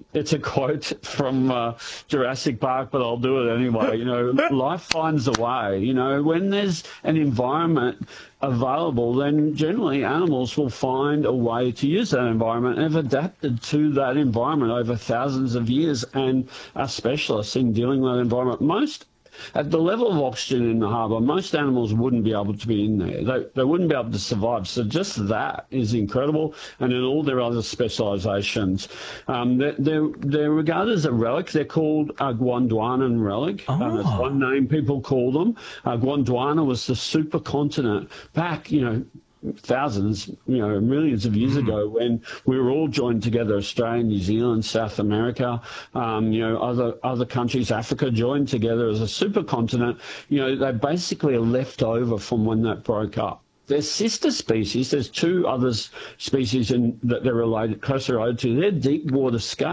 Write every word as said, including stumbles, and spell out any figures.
it's a quote from uh, Jurassic Park, but I'll do it anyway. You know, life finds a way. You know, when there's an environment available, then generally animals will find a way to use that environment and have adapted to that environment over thousands of years and are specialists in dealing with that environment. Most At the level of oxygen in the harbour, most animals wouldn't be able to be in there. They, they wouldn't be able to survive. So just that is incredible. And in all their other specialisations, um, they're, they're, they're regarded as a relic. They're called a Gondwanan relic. Oh. Uh, that's one name people call them. Uh, Gondwana was the supercontinent back, you know, thousands, you know, millions of years mm. ago when we were all joined together, Australia, New Zealand, South America, um, you know, other other countries, Africa joined together as a supercontinent. You know, they basically are left over from when that broke up. There's sister species. There's two other species in, that they're related, closely related to. They're deep water scale.